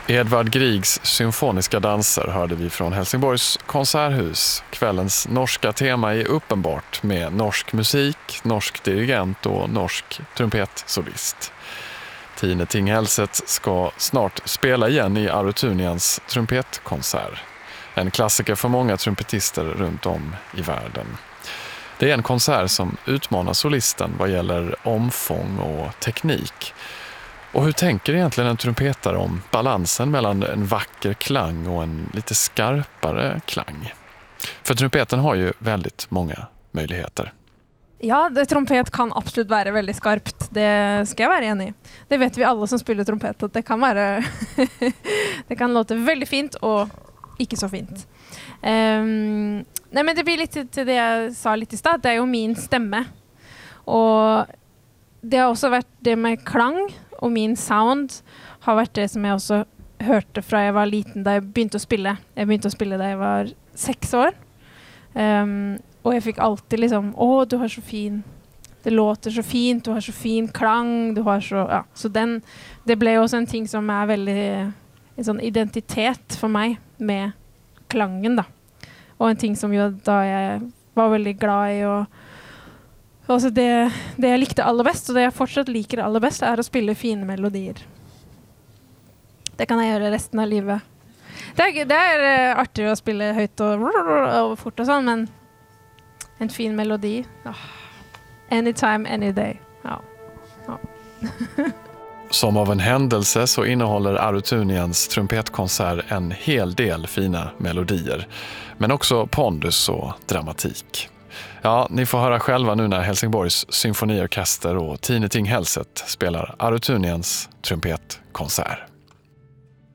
Edvard Griegs symfoniska danser hörde vi från Helsingborgs konserthus. Kvällens norska tema är uppenbart med norsk musik, norsk dirigent och norsk trumpetsolist. Tine Ting-Helseth ska snart spela igen i Arutunians trumpetkonsert. En klassiker för många trumpetister runt om i världen. Det är en konsert som utmanar solisten vad gäller omfång och teknik. Och hur tänker egentligen en trumpetare om balansen mellan en vacker klang och en lite skarpare klang? För trumpeten har ju väldigt många möjligheter. Ja, trompet kan absolutt være veldig skarpt. Det skal jeg være enig i. Det vet vi alle som spiller trompet, at det kan være det kan låte veldig fint og ikke så fint. Nei, men det blir litt til det jeg sa litt i stad. Det er jo min stemme. Og det har også vært det med klang, og min sound har vært det som jeg også hørte fra jeg var liten da jeg begynte å spille. Jeg begynte å spille da jeg var 6 år. Og jeg fikk alltid liksom, du har så fin, det låter så fint, du har så fin klang, du har så, ja. Så det ble også en ting som er veldig, en sånn identitet for meg med klangen da. Og en ting som jo da jeg var veldig glad i, og også det jeg likte aller best, og det jeg fortsatt liker aller best, er å spille fine melodier. Det kan jeg gjøre resten av livet. Det er artig å spille høyt og fort og sånn, men en fin melodi. Anytime, any day. Ja. Som av en händelse så innehåller Arutunians trumpetkonsert en hel del fina melodier, men också pondus och dramatik. Ja, ni får höra själva nu när Helsingborgs symfoniorkester och Tine Ting-Helseth spelar Arutunians trumpetkonsert.